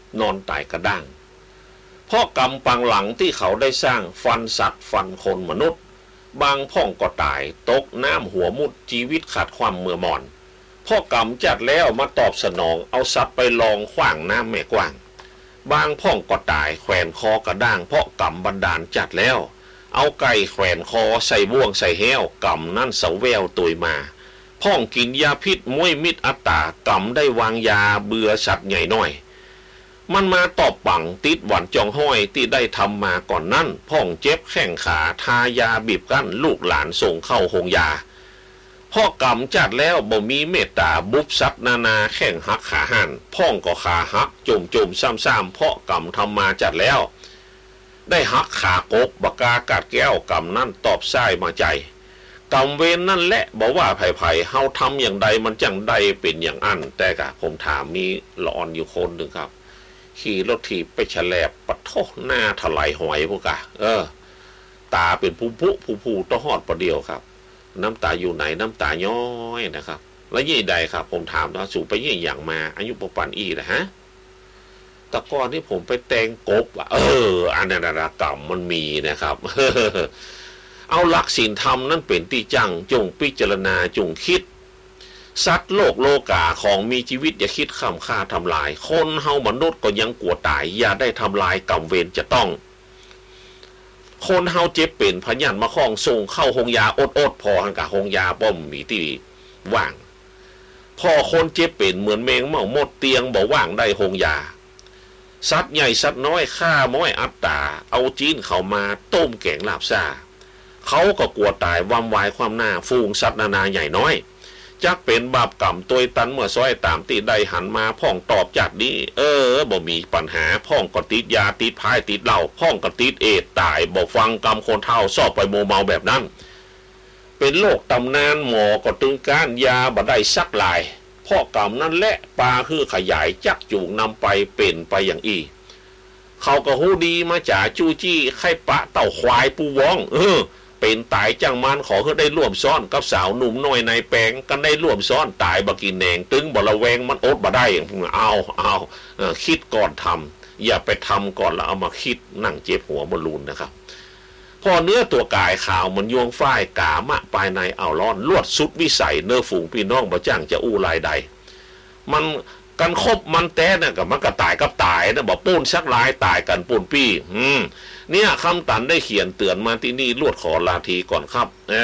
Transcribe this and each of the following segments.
นอนตายกระด้างเพราะกรรมปังหลังที่เขาได้สร้างฟันสัตว์ฟันคนมนุษย์บางพ่องก็ตายตกน้ำหัวมุดชีวิตขาดความเมื่อมอนพ่อกรรมจัดแล้วมาตอบสนองเอาสัตว์ไปลองขว้างน้ำแม่กว้างบางพ่องก็ตายแขวนคอกระด้างเพราะกรรมบันดาลจัดแล้วเอาไก่แขวนคอใส่บ่วงใส่แห้วกรรมนั่นเสาแววตุยมาพ่องกินยาพิษม้วยมิดอัตตากรรมได้วางยาเบื่อสัตว์ใหญ่น้อยมันมาตอบปังติดหวันจองห้อยที่ได้ทำมาก่อนนั่นพ่องเจ็บแข้งขาทายาบีบกั้นลูกหลานส่งเข้าโรงยาพ่อกรรมจัดแล้วบ่มีเมตตาบุบซับนานาแข้งหักขาหันพ่องก็ขาหักจมซ้ำๆเพราะกรรมทำมาจัดแล้วได้หักขากกบกากาดแก้วกรรมนั่นตอบซ้ายมาใจกรรมเวรนั่นแหละบอกว่าไผ่เฮาทำอย่างใดมันจังใดเป็นอย่างอันแต่กะผมถามมีละอ่อนอยู่คนหนึ่งครับขี่รถถีบไปแฉลบปะโทหน้าถลายหอยพวกกะตาเป็นผู้ต้อหอดประเดียวครับน้ำตาอยู่ไหนน้ำตาย้อยนะครับแล้วยี่ใดครับผมถามว่าสู่ไปยี่อย่างมาอายุประมาณอีนะฮะแต่ก่อนที่ผมไปแต่งกบอันนั้นกรรมมันมีนะครับ เอาหลักศีลธรรมนั่นเป็นที่จังจงพิจารณาจงคิดสัตว์โลกโลกาของมีชีวิตอย่าคิดข้ามฆ่าทำลายคนเฮามนุษย์ก็ยังกลัวตายอย่าได้ทำลายกรรมเวรจะต้องคนเฮาเจ็บเป็นพยัญมาข้องส่งเข้าหงยาอดพอหังกะหงยาป้อมมีที่ว่างพอคนเจ็บเป็นเหมือนเมงเมาหมดเตียงบ่ว่างได้หงยาสัตว์ใหญ่สัตว์น้อยฆ่าม้อยอัตตาเอาจีนเข้ามาต้มแกงลาบซ่าเขาก็กลัวตายวำวายความหน้าฟูงสัตว์นานาใหญ่น้อยจักเป็นบาปกรรมตัวตันเมื่อซ้อยตามตีได้หันมาพ่องตอบจัดนี้บ่มีปัญหาพ่องก็ติดยาติดพายติดเหล้าพ่องก็ติดเอดตายบ่ฟังกรรมคนเฒ่าชอบไปโมเมาแบบนั้นเป็นโรคตำนานหมอก็ตึงก้านยาบ่ได้ซักลายพ่อกรรมนั่นแหละปลาคือขยายจักจูงนำไปเป็นไปอย่างอีเขาก็ฮู้ดีมาจากจู้จี้ไข่ปะเต่าควายปูว้องเป็นตายจังมันขอให้ได้ร่วมซ้อนกับสาวหนุ่มน้อยในแปลงกันได้ร่วมซ้อนตายบักินแหนงตึงบ่ละแวงมันอดบ่ได้เอาคิดก่อนทำอย่าไปทำก่อนแล้วเอามาคิดนั่งเจ็บหัวบอลลูนนะครับพอเนื้อตัวกายขาวมันยวงฝ้ายกามะภายในเอาร้อนลวดสุดวิสัยเนื้อฝูงพี่น้องบ่จ้างจะอู้ลายใดมันกันคบมันแต้เนี่ยกับมันก็ตายกับตายนะบอกปูนชักลายตายกันปูนปี้เนี่ยคำตันได้เขียนเตือนมาที่นี่ลวดขอลาทีก่อนครับ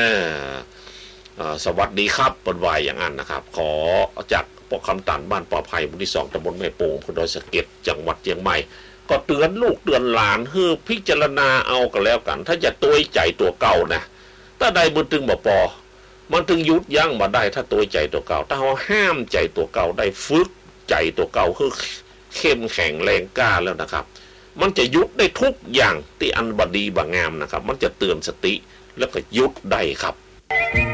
สวัสดีครับปนวายอย่างนั้นนะครับขอจากปกคำตันบ้านปลอดภัยหมู่ที่2ตำบลแม่โป่งอำเภอดอยสะเก็ดจังหวัดเชียงใหม่ก็เตือนลูกเตือนหลานให้พิจารณาเอากันแล้วกันถ้าจะตัวใจตัวเก่านะถ้าใดมันตึงบ่ปอมันถึงยุดยั้งมาได้ถ้าตัวใจตัวเก่าถ้าเราห้ามใจตัวเก่าได้ฝึกใจตัวเก่าคือเข้มแข็งแรงกล้าแล้วนะครับมันจะยุดได้ทุกอย่างที่อันบดีบางงามนะครับมันจะเตือนสติแล้วก็ยุดได้ครับ